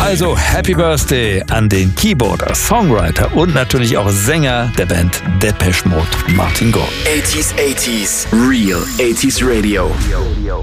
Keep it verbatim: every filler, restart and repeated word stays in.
Also Happy Birthday an den Keyboarder, Songwriter und natürlich auch Sänger der Band Depeche Mode, Martin Gore. eighties, eighties, Real eighties Radio.